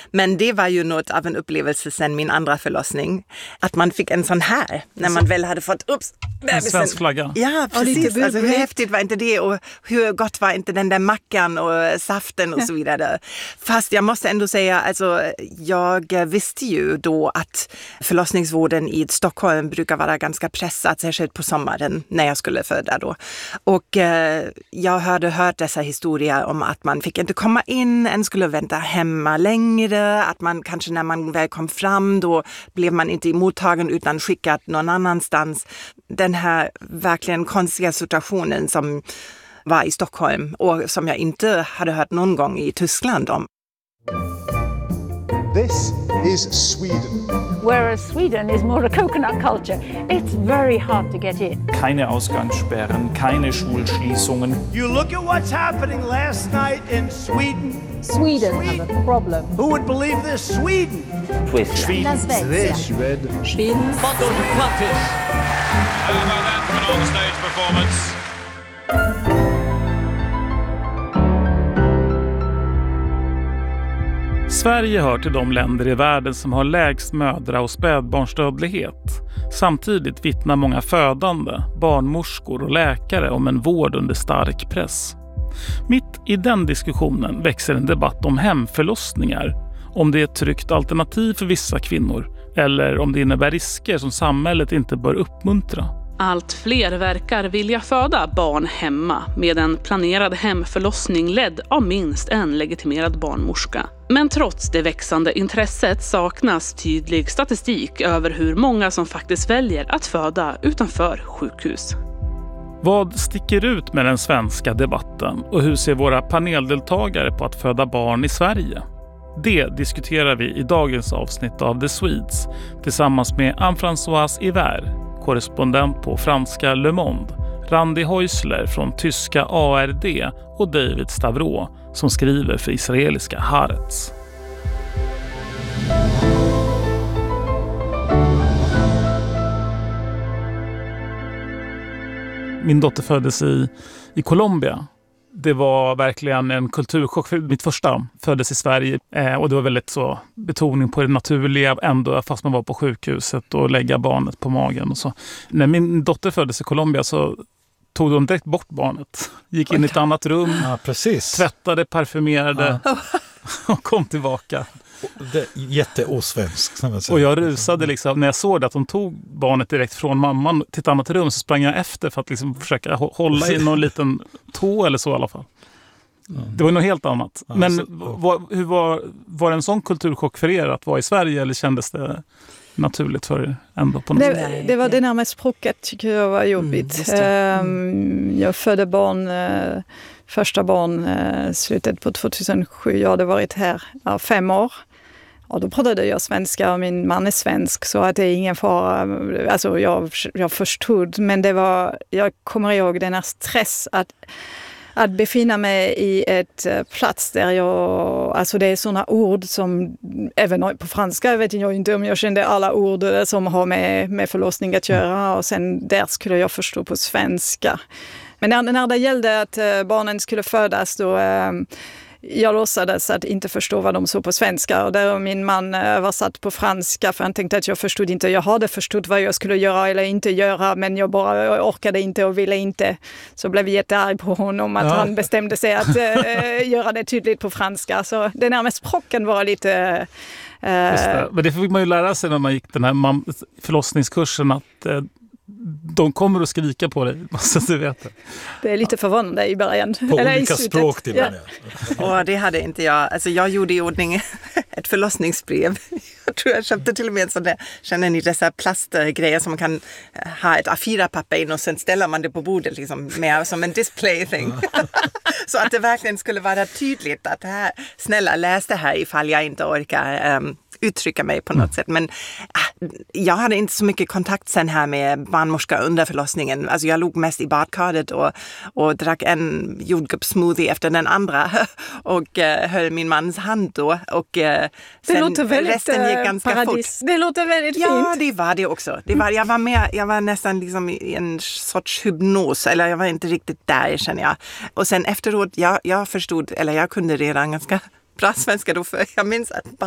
Men det var ju något av en upplevelse sen min andra förlossning. Att man fick en sån här, när man väl hade fått en svensk flagga. Ja, precis. Alltså, hur häftigt var inte det och hur gott var inte den där mackan och saften och så vidare. Fast jag måste ändå säga, alltså, jag visste ju då att förlossningsvården i Stockholm brukar vara ganska pressad, särskilt på sommaren när jag skulle föda då. Och jag hade hört dessa historier om att man fick inte komma in, en skulle vänta hemma längre, att man kanske när man väl kom fram då blev man inte mottagen utan skickad någon annanstans. Den här verkligen konstiga situationen som var i Stockholm och som jag inte hade hört någon gång i Tyskland om. This is Sweden. Whereas Sweden is more a coconut culture. It's very hard to get in. Keine Ausgangssperren, keine Schulschließungen. You look at what's happening last night in Sweden. Sweden have a problem. Who would believe this? Sweden. La Svezia. Sweden. How about that for an on-stage performance? Sverige hör till de länder i världen som har lägst mödra- och spädbarnsdödlighet. Samtidigt vittnar många födande, barnmorskor och läkare om en vård under stark press. Mitt i den diskussionen växer en debatt om hemförlossningar. Om det är ett tryggt alternativ för vissa kvinnor eller om det innebär risker som samhället inte bör uppmuntra. Allt fler verkar vilja föda barn hemma med en planerad hemförlossning ledd av minst en legitimerad barnmorska. Men trots det växande intresset saknas tydlig statistik över hur många som faktiskt väljer att föda utanför sjukhus. Vad sticker ut med den svenska debatten och hur ser våra paneldeltagare på att föda barn i Sverige? Det diskuterar vi i dagens avsnitt av The Swedes tillsammans med Anne-Françoise Hiver, korrespondent på franska Le Monde, Randi Häusler från tyska ARD och David Stavro som skriver för israeliska Haaretz. Min dotter föddes i Colombia. Det var verkligen en kulturchock. Mitt första föddes i Sverige och det var väldigt så betoning på det naturliga ändå fast man var på sjukhuset och lägga barnet på magen och så. När min dotter föddes i Colombia så tog de direkt bort barnet. Gick in i ett annat rum, tvättade, parfymerade och kom tillbaka. Det är jätteosvenskt. Och jag rusade liksom, när jag såg att de tog barnet direkt från mamman till ett annat rum så sprang jag efter för att liksom försöka hålla i någon liten tå eller så i alla fall. Det var något helt annat. Men hur var det en sån kulturchock för er att vara i Sverige eller kändes det naturligt för er ändå på något sätt? Det var det närmast språket tycker jag var jobbigt. Jag födde första barn slutet på 2007. Jag hade varit här 5 år. Och då pratade jag svenska och min man är svensk så att det är ingen fara. Alltså jag förstod men jag kommer ihåg den här stress att befinna mig i ett plats där alltså det är sådana ord som även på franska vet jag inte om jag kände alla ord som har med förlossning att göra och sen där skulle jag förstå på svenska. Men när det gällde att barnen skulle födas då jag låtsades att inte förstå vad de såg på svenska och där min man var satt på franska för han tänkte att jag förstod inte. Jag hade förstått vad jag skulle göra eller inte göra men jag orkade inte och ville inte. Så blev jag jättearg på honom att han bestämde sig att göra det tydligt på franska. Så den här med språken var lite... Men det fick man ju lära sig när man gick den här förlossningskursen att... De kommer att skrika på dig, måste du veta. Det är lite förvånande i början. På eller olika språk till början. Och det hade inte jag. Alltså jag gjorde i ordning ett förlossningsbrev. Jag tror jag köpte till och med sådär, känner ni dessa plastgrejer som man kan ha ett A4-papper in och sen ställer man det på bordet liksom, mer som en display thing. Så att det verkligen skulle vara tydligt att det här, snälla läs det här ifall jag inte orkar uttrycka mig på något sätt. Men jag hade inte så mycket kontakt sen här med barnmorska under förlossningen. Alltså jag låg mest i badkaret och drack en jordgubbssmoothie efter den andra och höll min mans hand då. Och sen låter väldigt, resten gick ganska paradis. fort. Det låter väldigt fint. Ja, det var det också. Jag var nästan liksom i en sorts hypnos. Eller jag var inte riktigt där, känner jag. Och sen efteråt, jag förstod, eller jag kunde redan ganska bra svenska då, för jag minns att